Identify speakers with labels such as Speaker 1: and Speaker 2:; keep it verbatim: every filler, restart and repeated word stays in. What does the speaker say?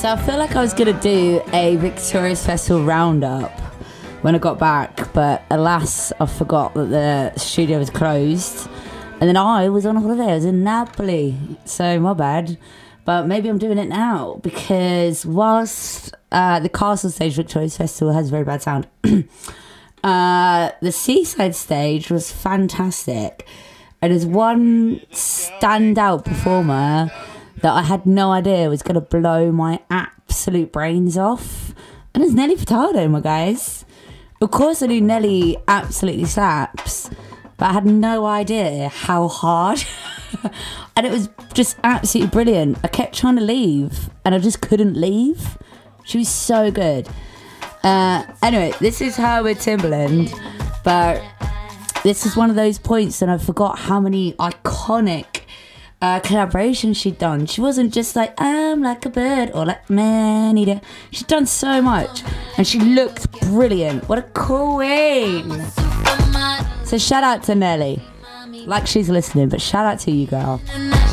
Speaker 1: So I feel like I was going to do a Victorious Festival roundup when I got back, but alas, I forgot that the studio was closed. And then I was on holiday. I was in Napoli. So my bad. But maybe I'm doing it now because whilst uh, the Castle Stage Victorious Festival has very bad sound, uh, the Seaside Stage was fantastic. And there's one standout performer that I had no idea was going to blow my absolute brains off. And it's Nelly Furtado, my guys. Of course I knew Nelly absolutely slaps, but I had no idea how hard. And it was just absolutely brilliant. I kept trying to leave, and I just couldn't leave. She was so good. Uh, anyway, this is her with Timbaland, but this is one of those points, and I forgot how many iconic uh, collaborations she'd done. She wasn't just like, I'm like a bird or like man eater. She'd done so much, and she looked brilliant. What a queen. So shout out to Nelly. Like she's listening, but shout out to you, girl.